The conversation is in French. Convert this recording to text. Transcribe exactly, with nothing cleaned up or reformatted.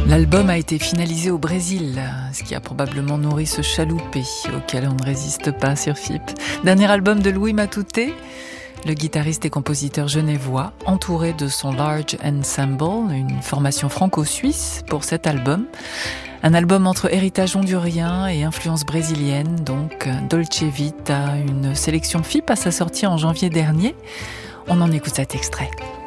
L'album a été finalisé au Brésil, ce qui a probablement nourri ce chaloupé auquel on ne résiste pas sur F I P. Dernier album de Louis Matouté, le guitariste et compositeur genevois, entouré de son Large Ensemble, une formation franco-suisse pour cet album. Un album entre héritage hondurien et influence brésilienne, donc Dolce Vita, une sélection F I P à sa sortie en janvier dernier. On en écoute cet extrait.